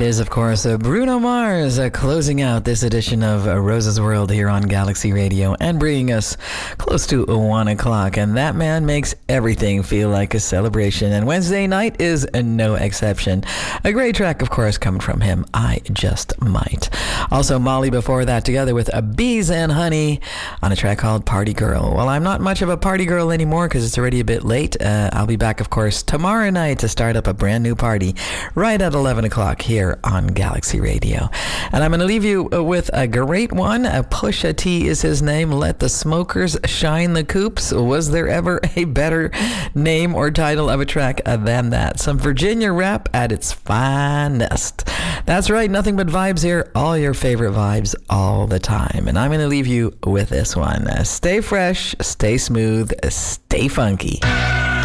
is, of course, Bruno Mars closing out this edition of Rose's World here on Galaxy Radio and bringing us close to 1 o'clock. And that man makes everything feel like a celebration. And Wednesday night is no exception. A great track, of course, coming from him, I Just Might. Also, Molly before that, together with Bees and Honey on a track called Party Girl. Well, I'm not much of a party girl anymore because it's already a bit late. I'll be back, of course, tomorrow night to start up a brand new party right at 11 o'clock here on Galaxy Radio. And I'm going to leave you with a great one. Pusha T is his name. Let the Smokers Shine the Coops. Was there ever a better name or title of a track than that? Some Virginia rap at its finest. That's right, nothing but vibes here. All your favorite vibes all the time. And I'm going to leave you with this one. Stay fresh, stay smooth, stay funky.